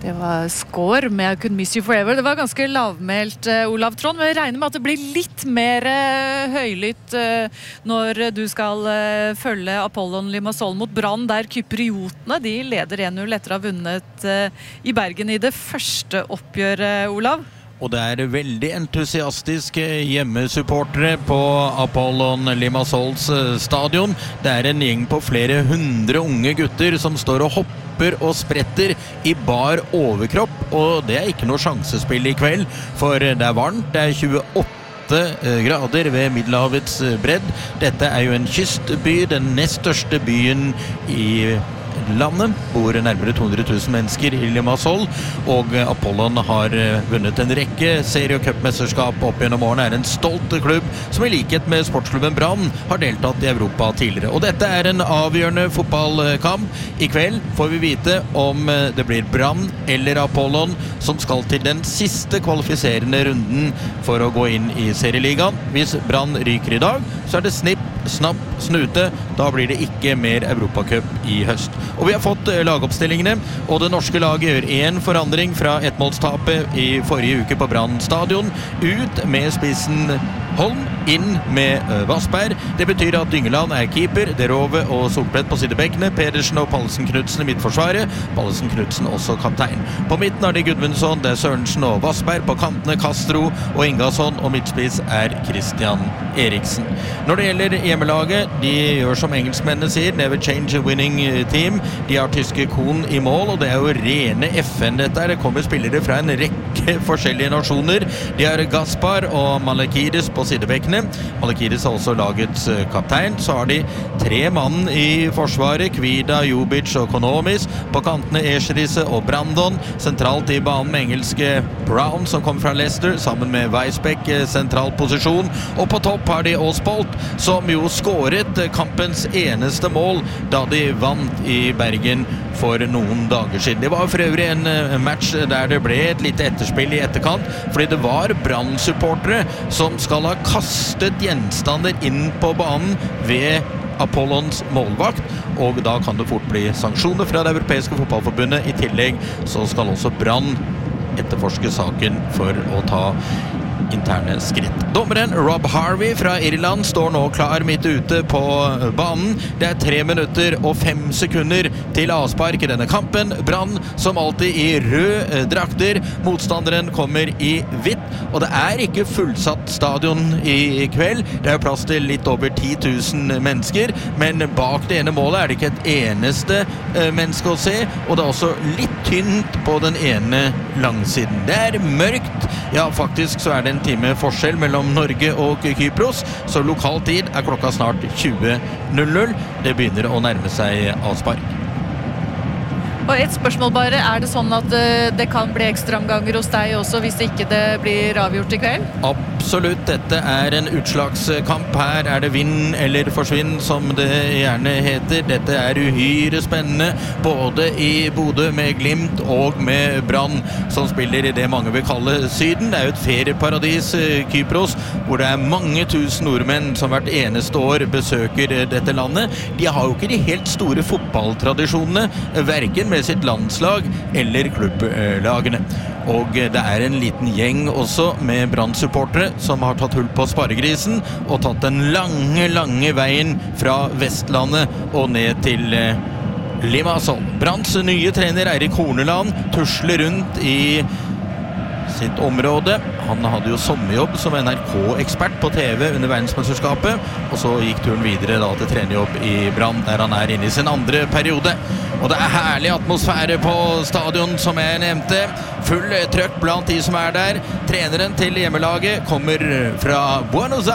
Det var Score med I Could Miss You Forever. Det var ganske lavmælt, Olav Trond, men jeg regner med at det blir litt mer høylytt når du skal følge Apollon Limassol mot Brann, der kypriotene, de leder 1-0 etter å ha vunnet i Bergen i det første oppgjøret, Olav. Og det veldig entusiastiske hjemmesupportere på Apollon Limassols stadion. Det en gjeng på flere hundre unge gutter som står og hopper og spretter i bar overkropp, og det ikke noe sjansespill i kveld, for det varmt, det 28 grader ved Middelhavets bredd. Dette jo en kystby, den nest største byen i landet, bor nærmere 200 000 mennesker i Limassol, og Apollon har vunnet en rekke serie- og cupmesterskap opp gjennom årene, en stolt klubb som i likhet med sportsklubben Brann har deltatt i Europa tidligere. Og dette en avgjørende fotballkamp. I kveld får vi vite om det blir Brann eller Apollon som skal til den siste kvalifiserende runden for å gå inn i serieligaen. Hvis Brann ryker i dag, så det snipp, snapp, snute. Da blir det ikke mer Europacup i høst. Og vi har fått lagoppstillingene, og det norske laget gjør en forandring fra ettmålstapet i forrige uke på Brann stadion. Ut med spissen Holm, inn med Vassberg. Det betyr at Dyngeland keeper, Derove og Solplett på sidebekkene, Pedersen og Pallesen-Knudsen i midtforsvaret, Pallesen-Knudsen også kaptein. På midten har de Gudmundsson, det Sørensen og Vassberg, på kantene Castro og Ingasson, og midtspiss Christian Eriksen. Når det gjelder hjemmelaget, de gjør som engelskmennene sier, never change a winning team. De har tyske Kohn i mål, og det jo rene FN dette. Det kommer spillere fra en rekke forskjellige nasjoner. De har Gaspar og Malakides på sidebekkene. Malakides har også lagets kaptein. Så har de 3 mann i forsvaret, Kvida, Jobic og Konomis. På kantene Escherise og Brandon. Sentralt i banen med engelske Brown, som kom fra Leicester, sammen med Weisbeck, sentral posisjon. Og på topp har de Osbolt, som jo skåret kampens eneste mål da de vant i Bergen for noen dager siden. Det var for øvrig en match der det ble et lite etterspill i etterkant, fordi det var Brann-supportere som skal ha kastet gjenstander inn på banen ved Apollons målvakt, og da kan det fort bli sanksjoner fra det europeiske fotballforbundet. I tillegg så skal også Brann etterforske saken for å ta interne skritt. Dommeren Rob Harvey fra Irland står nå klar midt ute på banen. Det 3 minutter og 5 sekunder til avspark i denne kampen. Brann som alltid i rød drakter. Motstanderen kommer i hvitt, og det ikke fullsatt stadion i kveld. Det jo plass til litt over 10 000 mennesker, men bak det ene målet det ikke et eneste menneske å se, og det også litt tynt på den ene langsiden. Det mørkt. Ja, faktisk så det en time forskjell mellom Norge og Kypros, så lokal tid klokka snart 20.00. Det begynner å nærme seg avspark. Og et spørsmål bare, det sånn at det kan bli ekstraomganger hos deg også hvis ikke det blir avgjort i kveld? Absolutt, dette en utslagskamp. Her det vinn eller forsvinn, som det gjerne heter. Dette uhyre spennende, både i Bodø med Glimt og med Brann, som spiller i det mange vil kalle Syden. Det jo et ferieparadis, Kypros, hvor det mange tusen nordmenn som hvert eneste år besøker dette landet. De har jo ikke de helt store fotballtradisjonene, hverken med sitt landslag eller klubblagene. Og det en liten gjeng også med Brann-supportere som har tatt hull på sparegrisen og tatt den lange veien fra Vestlandet og ned til Limassol. Branns nye trener Eirik Horneland tusler rundt i sitt område. Han hadde jo sommerjobb som NRK-ekspert på TV under verdensmesterskapet, og så gikk turen videre da til trenerjobb i Brann, der han inne i sin andre periode. Og det herlig atmosfære på stadion, som jeg nevnte. Full trøkk blant de som der. Treneren til hjemmelaget kommer fra Buenos Aires.